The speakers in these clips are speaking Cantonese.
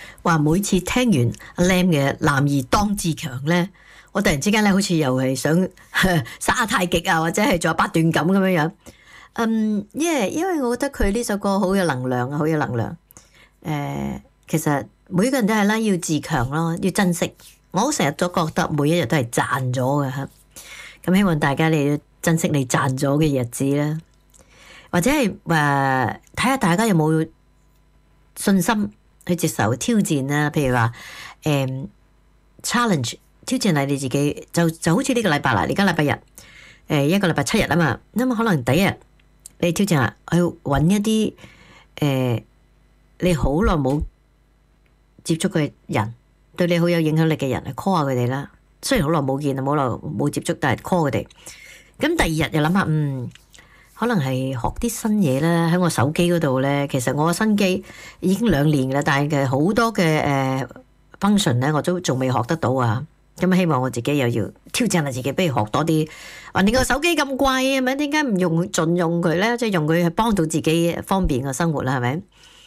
話每次聽完阿 Lam 嘅男兒當自強咧，我突然之間咧好似又係想耍太極啊，或者係做八段錦咁樣樣。因為我覺得佢呢首歌好有能量啊，好有能量。其實每個人都係啦，要自強咯，要珍惜。我成日都覺得每一日都係賺咗嘅。咁希望大家你要珍惜你賺咗嘅日子啦，或者係睇下大家有冇信心去接受挑戰啦。譬如話challenge 挑戰係你自己，就好似呢個禮拜啦，而家禮拜日，一個禮拜7日啊嘛，咁可能第一日你挑戰下去揾一啲你好耐冇接觸嘅人，對你好有影響力嘅人，去 call 下佢哋啦。雖然好耐冇見啊，好耐冇接觸，但係 call 佢哋。咁第二日又諗下，可能係學啲新嘢啦。喺我手機嗰度咧，其實我個新機已經2年啦，但係好多嘅function 咧，我都仲未學得到啊。咁希望我自己又要挑戰下自己，不如學多啲。話你個手機咁貴，係咪？點解唔盡用佢咧？即係用佢去幫到自己方便個生活啦，係咪？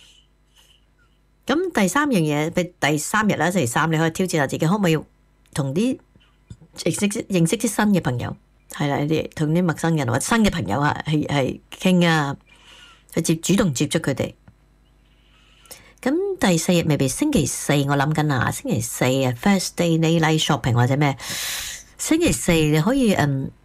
咁第三樣嘢，第3日啦，星期3你可以挑戰下自己，可唔可以同啲認識啲新嘅朋友，係啦，啲同啲陌生人或者新嘅朋友啊，係傾啊，去主動接觸佢哋。咁第4日未必星期4，我諗緊啊，星期4啊 ，First Day Night Shopping 或者咩？星期4你可以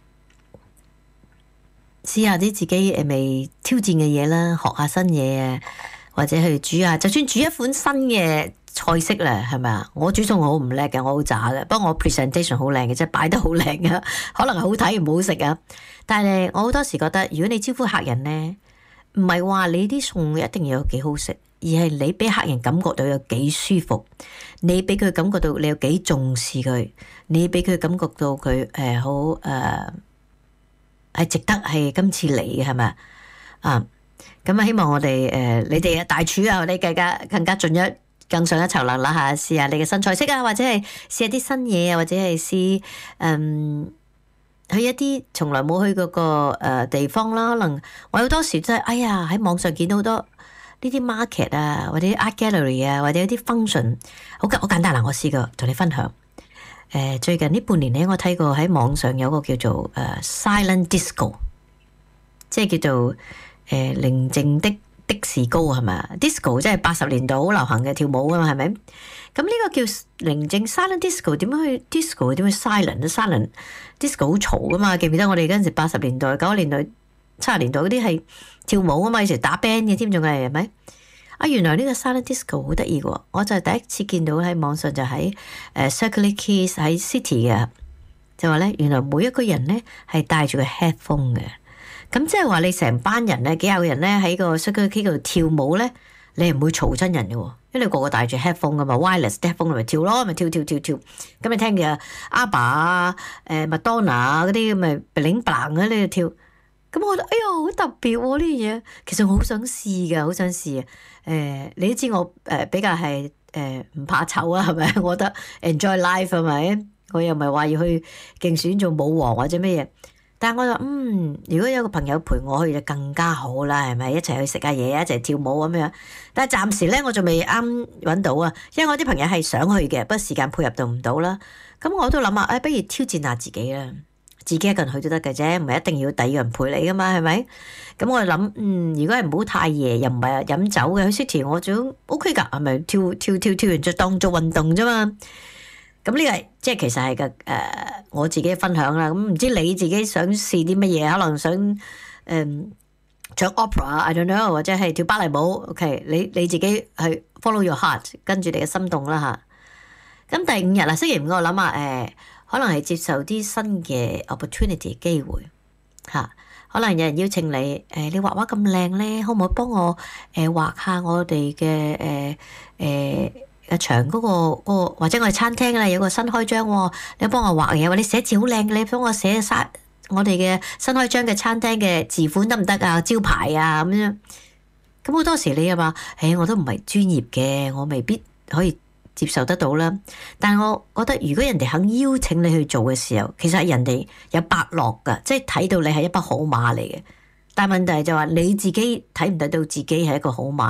試下啲自己未挑戰嘅嘢啦，學下新嘢啊，或者去煮下，就算煮一款新嘅菜式咧，係咪啊？我煮餸我好唔叻嘅，我好渣嘅。不過我 presentation 好靚嘅，即係擺得好靚啊。可能係好睇唔好食啊。但係我好多時覺得，如果你招呼客人咧，唔係話你啲餸一定要有幾好食，而係你俾客人感覺到有幾舒服，你俾佢感覺到你有幾重視佢，你俾佢感覺到佢好係值得係今次嚟嘅，係咪啊？咁啊，希望我哋你哋嘅大廚啊，你更加更上一層樓啦嚇，試下你嘅新菜式啊，或者係試下啲新嘢啊，或者係試去一啲從來冇去過個地方啦。可能我好多時真係喺網上見到好多呢啲 market 啊，或者 art gallery 啊，或者一啲 function， 好簡單啦。我試過同你分享。最近呢半年咧，我睇過喺網上有個叫做silent disco， 即係叫做寧靜的士高係咪 ？disco 即係80年代好流行嘅跳舞啊嘛，係咪？咁呢個叫寧靜 silent disco， 點樣去 disco？ 點樣 silent？silent disco 好嘈噶嘛？記唔記得我哋嗰陣時80年代、90年代、70年代嗰啲係跳舞啊嘛，以前打 band 嘅添，仲係咪？原來呢個 silent disco 好得意嘅，我就第一次見到喺網上，就喺Circular Quay 喺 City 嘅，就話咧原來每一個人咧係戴住個 headphone 嘅，咁即係話你成班人咧幾廿個人咧喺個 Circular Quay 嗰度跳舞咧，你係唔會嘈親人嘅，因為你個個戴住 headphone 噶嘛 ，wireless headphone 咪跳咯，咪跳，咁你聽嘅阿爸啊、麥當娜啊嗰啲咁咪 bling bling 喺呢度跳。咁我覺得好特別喎呢樣嘢，其實我好想試㗎，好想試啊！你都知我比較係唔怕醜啊，係咪？我覺得 enjoy life 係咪？我又唔係話要去競選做舞王或者咩嘢，但係我就如果有個朋友陪我去就更加好啦，係咪？一齊去食下嘢，一齊跳舞咁樣。但係暫時咧我仲未啱揾到啊，因為我啲朋友係想去嘅，不過時間配合到唔到啦。咁我都諗下，不如挑戰下自己啦。自己一個人去都得嘅啫，唔係一定要第二個人陪你噶嘛，係咪？咁我就諗，如果係唔好太夜，又唔係飲酒嘅，去 City 我仲 OK 㗎，係咪？跳完就當做運動啫嘛。咁呢個即係其實係個我自己分享啦。咁唔知你自己想試啲乜嘢？可能想唱 opera，I don't know， 或者係跳芭蕾舞。OK， 你自己去 follow your heart， 跟住你嘅心動啦嚇。咁第5日啦，星期5我諗下可能係接受啲新嘅 opportunity 機會嚇，可能有人邀請你你畫畫咁靚咧，可唔可以幫我畫下我哋嘅場嗰個或者我哋餐廳啦有個新開張喎，你幫我畫嘢，或者你寫字好靚嘅，你幫我寫晒我哋嘅新開張嘅餐廳嘅字款得唔得啊？招牌啊咁樣。咁好多時你又話我都唔係專業嘅，我未必可以接受得到啦，但係我覺得如果人哋肯邀請你去做嘅時候，其實人哋有伯樂噶，即係睇到你係一匹好馬嚟嘅。但係問題就話你自己睇唔睇到自己係一個好馬咧？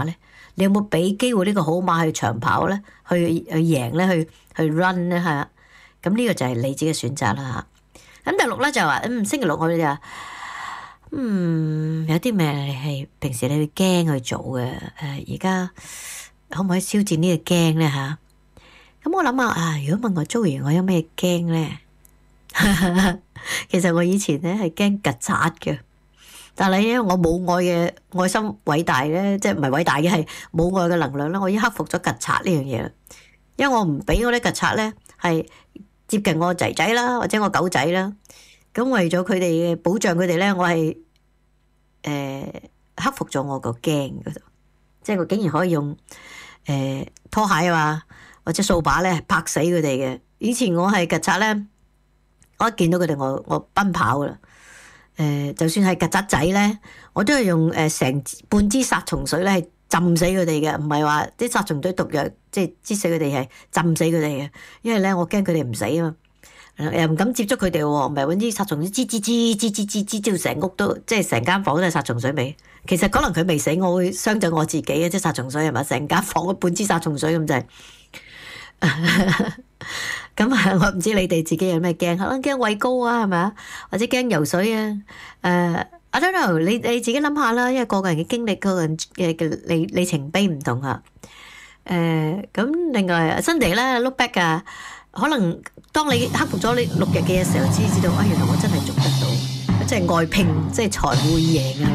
你有冇俾機會呢個好馬去長跑咧？去贏咧？去 run 咧？係啊，咁呢個就係你自己嘅選擇啦嚇。咁第六咧就話，星期六我哋就話，有啲咩係平時你會驚去做嘅？而家可唔可以挑戰呢個驚咧嚇？咁我諗下如果問我Joey我有咩驚咧？其實我以前咧係驚曱甴嘅，但係咧我母愛嘅愛心偉大咧，即係唔係偉大嘅係母愛嘅能量咧，我已經克服咗曱甴呢樣嘢啦。因為我唔俾我啲曱甴咧係接近我仔仔啦，或者我狗仔啦。咁為咗佢哋嘅保障佢哋咧，我係克服咗我個驚嗰度，即係我竟然可以用拖鞋啊或者掃把咧拍死佢哋嘅。以前我係曱甴咧，我一見到佢哋我奔跑噶啦。就算係曱甴仔咧，我都係用成半支殺蟲水咧係浸死佢哋嘅，唔係話啲殺蟲水毒藥即係擠死佢哋，係浸死佢哋嘅。因為咧我驚佢哋唔死啊嘛。又唔敢接觸佢哋喎，唔係揾啲殺蟲水滋到成屋都，即係成間房都係殺蟲水味。其實可能佢未死，我會傷咗我自己嘅，即係殺蟲水係咪？成間房半支殺蟲水咁滯。咁我唔知你哋自己有咩驚，可能驚畏高啊，係咪啊？或者驚游水啊？I don't know，你自己諗下啦，因為個個人嘅經歷，個個人嘅里程碑唔同嚇。咁另外新地咧 look back 啊。可能當你克服咗你6日嘅時候，先知道原來我真係做得到，即係外拼，即係才會贏啊！